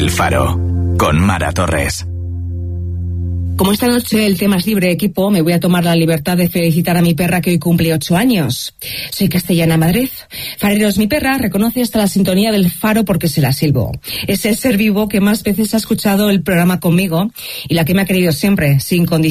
El Faro, con Mara Torres. Como esta noche el tema es libre, equipo, me voy a tomar la libertad de felicitar a mi perra que hoy cumple 8 años. Soy Castellana Madrid. Fareros, mi perra reconoce hasta la sintonía del Faro porque se la silbo. Es el ser vivo que más veces ha escuchado el programa conmigo y la que me ha querido siempre, sin condiciones.